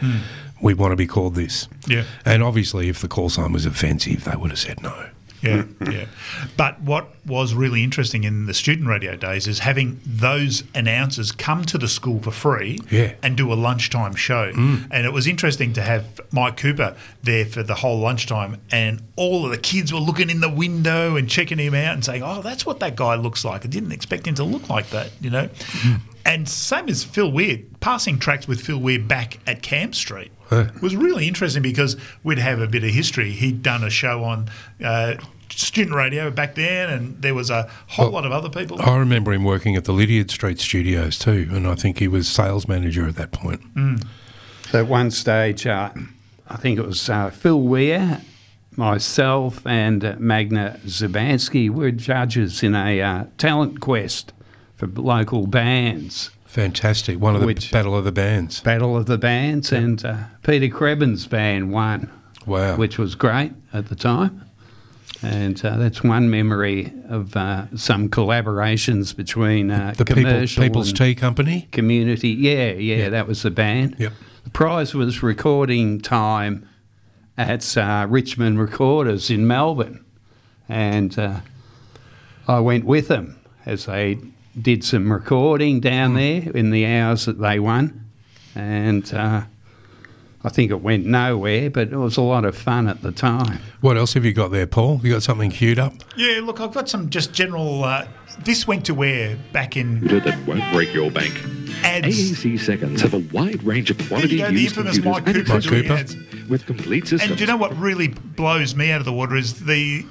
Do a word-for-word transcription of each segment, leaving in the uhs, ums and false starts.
Mm. We want to be called this. Yeah. And obviously, if the call sign was offensive, they would have said no. Yeah, yeah. But what was really interesting in the student radio days is having those announcers come to the school for free yeah. and do a lunchtime show. Mm. And it was interesting to have Mike Cooper there for the whole lunchtime, and all of the kids were looking in the window and checking him out and saying, oh, that's what that guy looks like. I didn't expect him to look like that, you know. Mm. And same as Phil Weir, passing tracks with Phil Weir back at Camp Street. Huh. Was really interesting because we'd have a bit of history. He'd done a show on uh, student radio back then, and there was a whole well, lot of other people. I remember him working at the Lydiard Street studios too, and I think he was sales manager at that point. Mm. So at one stage, uh, I think it was uh, Phil Weir, myself and uh, Magna Zubanski were judges in a uh, talent quest for local bands. Fantastic. One of the Which, Battle of the Bands. Battle of the Bands, yep. and uh, Peter Krebin's band won. Wow. Which was great at the time. And uh, that's one memory of uh, some collaborations between uh, the commercial People, People's and Tea Company? Community. Yeah, yeah, yep. that was the band. Yep. The prize was recording time at uh, Richmond Recorders in Melbourne. And uh, I went with them as they did some recording down there in the hours that they won, and uh, I think it went nowhere, but it was a lot of fun at the time. What else have you got there, Paul? You got something queued up? Yeah, look, I've got some just general... Uh, this went to air back in... That won't break your bank. Ads. A A C Seconds have a wide range of quality there you go, the used infamous computers Mike Cooper and doing accessories ads. with complete systems. And do you know what really blows me out of the water is the...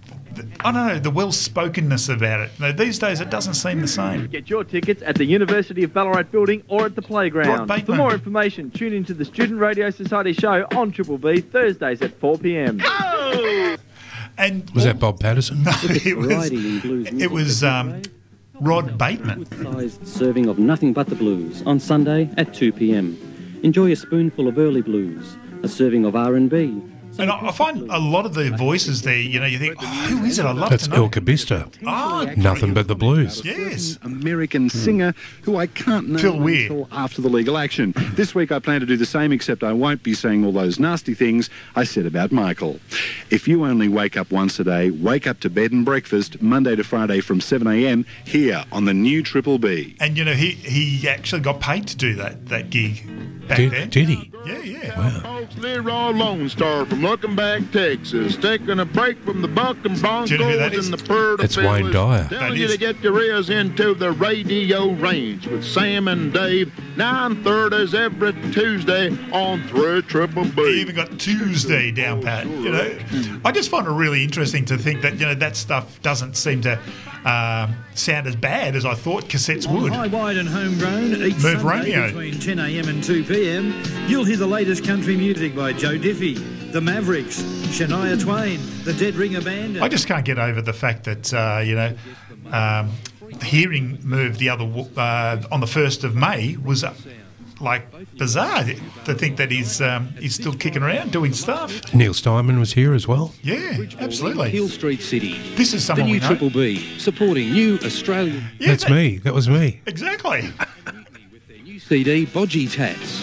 I don't know, the well-spokenness about it. Now, these days, it doesn't seem the same. Get your tickets at the University of Ballarat building or at the playground. Rod For more information, tune into the Student Radio Society show on Triple B Thursdays at four p m. Oh! And was that Bob Patterson? No, it was, it was um, Rod Bateman. Sized serving of nothing but the blues on Sunday at two p m. Enjoy a spoonful of early blues, a serving of R and B. And I, I find a lot of the voices there, you know, you think, oh, who is it? I'd love That's to know. El Cabista. Oh, Nothing but the blues. Yes. American singer who I can't know Phil Weir. until after the legal action. This week I plan to do the same, except I won't be saying all those nasty things I said about Michael. If you only wake up once a day, wake up to bed and breakfast, Monday to Friday from seven a m here on the new Triple B. And, you know, he, he actually got paid to do that, that gig back Did, there. did he? Yeah, yeah. Wow. Leroy Lone Star from Looking Back, Texas, taking a break from the Bucking Broncos Do you know who that is? and the Purda That's Wayne fellas, Dyer. telling That you is. to get your ears into the radio range with Sam and Dave, nine thirties every Tuesday on three Triple He B. even got Tuesday down pat, you know. I just find it really interesting to think that, you know, that stuff doesn't seem to um, sound as bad as I thought cassettes would. High, wide and homegrown each Move Sunday Romeo. between ten a m and two p m You'll hear the latest country music by Joe Diffie, The Mavericks, Shania Twain, the Dead Ringer Band. I just can't get over the fact that, uh, you know, um, hearing Move the other uh, on the first of May was uh, like bizarre to think that he's um, he's still kicking around doing stuff. Neil Steinman was here as well. Yeah, absolutely. Hill Street City. This is The someone new we know. Triple B, supporting new Australian. Yeah, That's that- me. That was me. Exactly. With their new C D, Bodgy Tats.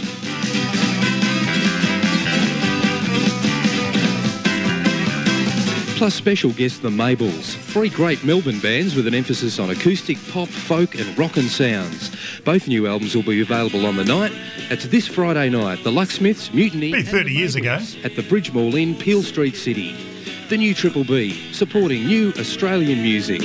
Plus special guests The Mabels, three great Melbourne bands with an emphasis on acoustic, pop, folk and rock and sounds. Both new albums will be available on the night. It's this Friday night, the Lucksmiths, Mutiny Be and thirty the years ago. Mabels at the Bridge Mall Inn, Peel Street City. The new Triple B, supporting new Australian music.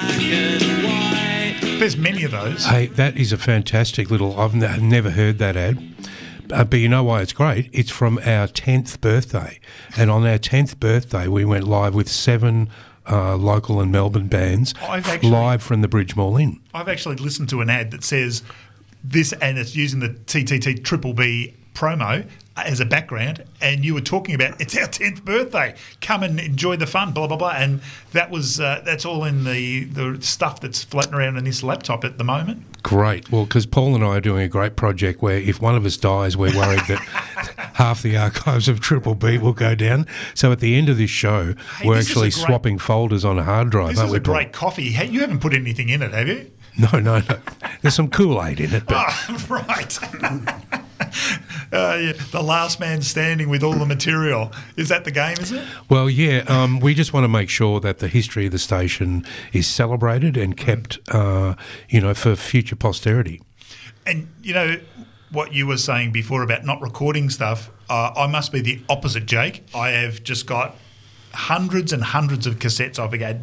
There's many of those. Hey, that is a fantastic little... I've n- never heard that ad. Uh, but you know why it's great? It's from our tenth birthday. And on our tenth birthday, we went live with seven uh, local and Melbourne bands I've actually- live from the Bridge Mall Inn. I've actually listened to an ad that says this, and it's using the T T T Triple B promo as a background, and you were talking about it's our tenth birthday, come and enjoy the fun, blah blah blah, and that was uh, that's all in the the stuff that's floating around in this laptop at the moment. Great. Well, because Paul and I are doing a great project where if one of us dies, we're worried that half the archives of Triple B will go down. So at the end of this show, Hey, we're this is actually a great- swapping folders on a hard drive, This aren't is we, a Paul? great coffee. Hey, you haven't put anything in it, have you? No, no, no. There's some Kool-Aid in it, but Oh, right. Uh, yeah, the last man standing with all the material. Is that the game, is it? Well, yeah, um, we just want to make sure that the history of the station is celebrated and kept, uh, you know, for future posterity. And, you know, what you were saying before about not recording stuff, uh, I must be the opposite, Jake. I have just got hundreds and hundreds of cassettes. I've had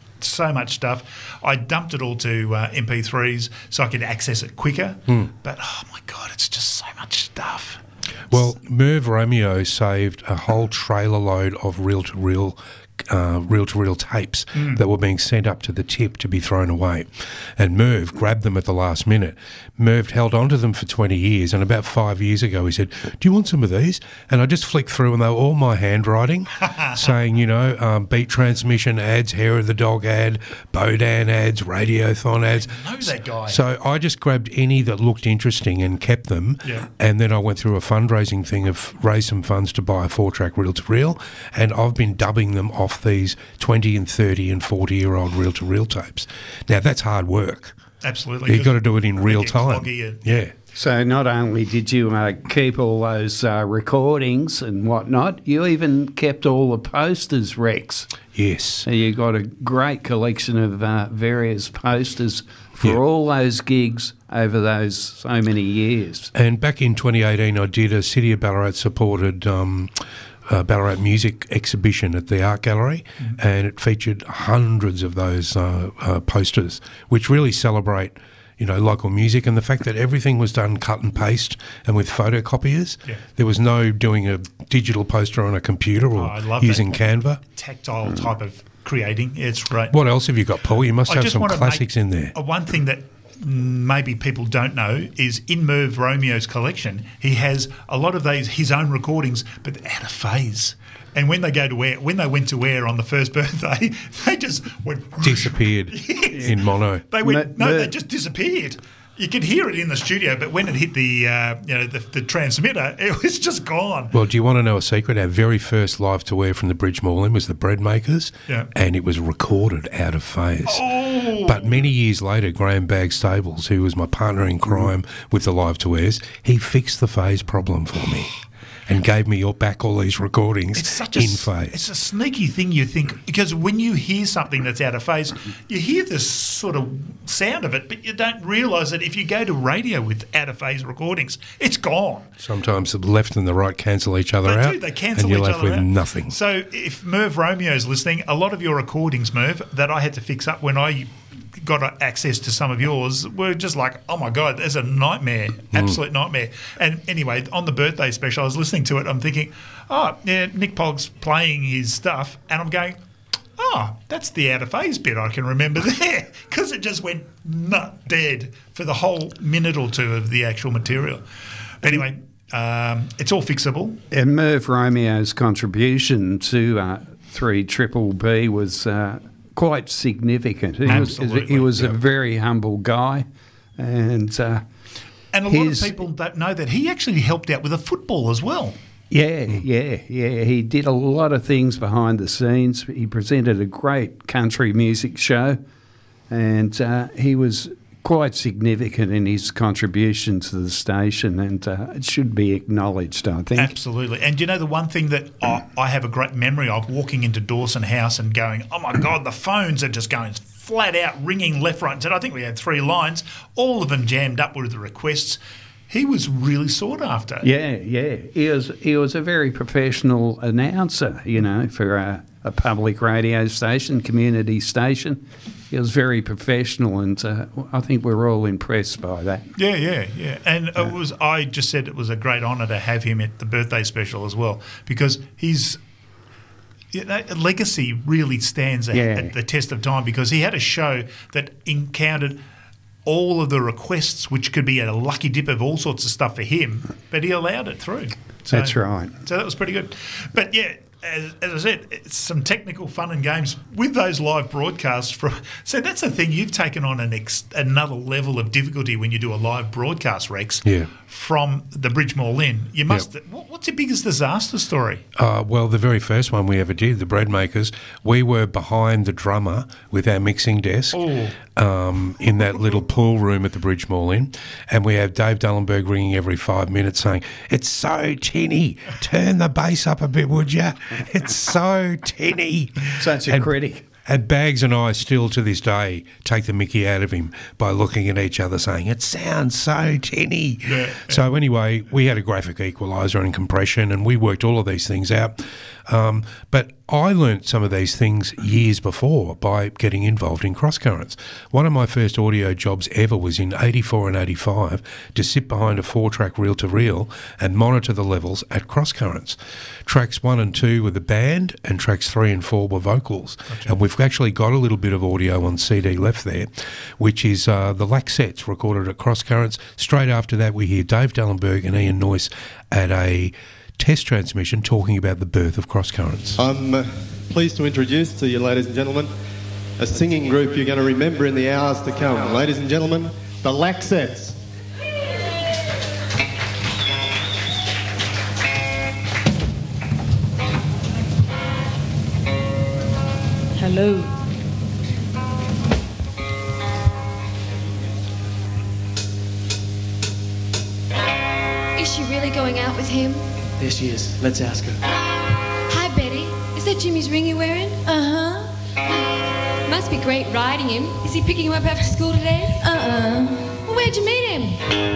so much stuff. I dumped it all to uh, M P threes so I could access it quicker. Hmm. But, oh, my God, it's just so much stuff. Well, Merv Romeo saved a whole trailer load of reel-to-reel Uh, reel-to-reel tapes Mm. that were being sent up to the tip to be thrown away. And Merv grabbed them at the last minute. Merv held on to them for twenty years, and about five years ago he said, do you want some of these? And I just flicked through and they were all my handwriting saying, you know, um, Beat Transmission ads, Hair of the Dog ad, Bodan ads, Radiothon ads. I know that guy. So I just grabbed any that looked interesting and kept them. Yeah. And then I went through a fundraising thing of raise some funds to buy a four-track reel-to-reel, and I've been dubbing them off these twenty and thirty and forty-year-old reel-to-reel tapes. Now, that's hard work. Absolutely. You've got to do it in They real get time. cloggy and- Yeah. So not only did you uh, keep all those uh, recordings and whatnot, you even kept all the posters, Rex. Yes. So you got a great collection of uh, various posters for Yeah. all those gigs over those so many years. And back in twenty eighteen, I did a City of Ballarat supported um, uh, Ballarat music exhibition at the Art Gallery, Mm-hmm. and it featured hundreds of those uh, uh, posters, which really celebrate, you know, local music, and the fact that everything was done cut and paste and with photocopiers. Yeah. There was no doing a digital poster on a computer or Oh, I love using that. Canva. Tactile type of creating. Yeah, it's great. What else have you got, Paul? You must I have just some wanna classics make in there. a one thing that maybe people don't know is in Merv Romeo's collection, he has a lot of those his own recordings, but out of phase. And when they go to air, when they went to air on the first birthday, they just went Disappeared Yes. in mono. They went Ma- no, ma- they just disappeared. You could hear it in the studio, but when it hit the uh, you know the, the transmitter, it was just gone. Well, do you want to know a secret? Our very first live to air from the Bridge Mall in was the Bread Makers, Yeah. and it was recorded out of phase. Oh. But many years later, Graham Bagg Stables, who was my partner in crime with the live to airs, he fixed the phase problem for me and gave me all back all these recordings It's such a in s- phase. it's a sneaky thing you think, because when you hear something that's out of phase, you hear this sort of sound of it, but you don't realise that if you go to radio with out of phase recordings, it's gone. Sometimes the left and the right cancel each other They out, do. They cancel and you're each left other with out. nothing. So if Merv Romeo's listening, a lot of your recordings, Merv, that I had to fix up when I got access to some of yours were just like, oh my God, there's a nightmare, absolute nightmare. And anyway, on the birthday special, I was listening to it. I'm thinking, oh, yeah, Nick Pogg's playing his stuff, and I'm going, oh, that's the out of phase bit I can remember there, because it just went nut dead for the whole minute or two of the actual material. But anyway, um, it's all fixable. And Merv Romeo's contribution to uh, three Triple B was uh, quite significant. He Absolutely. was, he was Yep. a very humble guy, and uh, And a lot his- of people don't know that he actually helped out with a football as well. yeah, yeah, yeah. He did a lot of things behind the scenes. He presented a great country music show, and uh, he was quite significant in his contribution to the station, and uh, it should be acknowledged, I think. Absolutely. And you know, the one thing that I, I have a great memory of walking into Dawson House and going, oh my God, the phones are just going flat out, ringing left, right, and centre. I think we had three lines, all of them jammed up with the requests. He was really sought after. Yeah, yeah. He was he was a very professional announcer, you know, for a, a public radio station, community station. He was very professional, and uh, I think we're all impressed by that. Yeah, yeah, yeah. And it was. I just said it was a great honour to have him at the birthday special as well, because his you know, legacy really stands at, Yeah. at the test of time, because he had a show that encountered all of the requests, which could be a lucky dip of all sorts of stuff for him, but he allowed it through. So, That's right. So that was pretty good. But yeah, as, as I said, it's some technical fun and games with those live broadcasts. From so that's the thing, you've taken on an ex, another level of difficulty when you do a live broadcast, Rex. Yeah. From the Bridgemore Inn, you must. Yep. What, what's your biggest disaster story? Uh, well, the very first one we ever did, the Bread Makers, we were behind the drummer with our mixing desk Oh. um, in that little pool room at the Bridgemore Inn, and we have Dave Dullenberg ringing every five minutes saying, "It's so tinny, turn the bass up a bit, would you? It's so tinny." So it's a And- critic. And Bags and I still to this day take the mickey out of him by looking at each other saying, "It sounds so tinny." Yeah. So anyway, we had a graphic equaliser and compression, and we worked all of these things out. Um, but I learnt some of these things years before by getting involved in Cross Currents. One of my first audio jobs ever was in eighty-four and eighty-five to sit behind a four-track reel-to-reel and monitor the levels at Cross Currents. Tracks one and two were the band, and tracks three and four were vocals. Gotcha. And we've actually got a little bit of audio on C D left there, which is uh, the Lac sets recorded at Cross Currents. Straight after that, we hear Dave Dullenberg and Ian Noyce at a test transmission talking about the birth of Cross Currents. I'm uh, pleased to introduce to you, ladies and gentlemen, a singing group you're going to remember in the hours to come. Ladies and gentlemen, the Lac Sets. Hello. Is she really going out with him? There she is. Let's ask her. Hi, Betty. Is that Jimmy's ring you're wearing? Uh-huh. Must be great riding him. Is he picking you up after school today? Uh-uh. Well, where'd you meet him?